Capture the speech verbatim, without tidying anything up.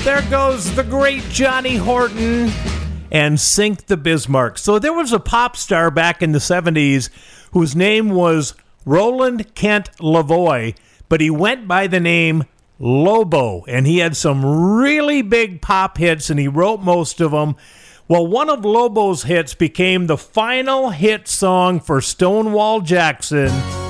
There goes the great Johnny Horton and Sink the Bismarck. So there was a pop star back in the seventies whose name was Roland Kent Lavoie, but he went by the name Lobo, and he had some really big pop hits, and he wrote most of them. Well, one of Lobo's hits became the final hit song for Stonewall Jackson.